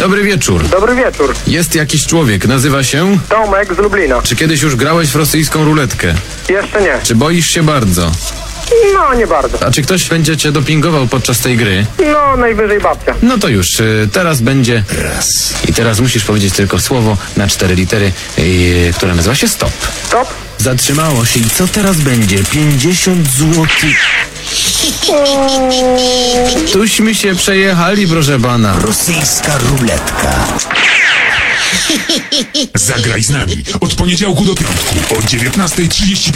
Dobry wieczór. Dobry wieczór. Jest jakiś człowiek, nazywa się... Tomek z Lublina. Czy kiedyś już grałeś w rosyjską ruletkę? Jeszcze nie. Czy boisz się bardzo? No, nie bardzo. A czy ktoś będzie cię dopingował podczas tej gry? No, najwyżej babcia. No to już, teraz będzie raz. I teraz musisz powiedzieć tylko słowo na 4 litery, które nazywa się stop. Stop. Zatrzymało się i co teraz będzie? 50 złotych. Tuśmy się przejechali, proszę pana. Rosyjska ruletka. Zagraj z nami od poniedziałku do piątku o 19:35.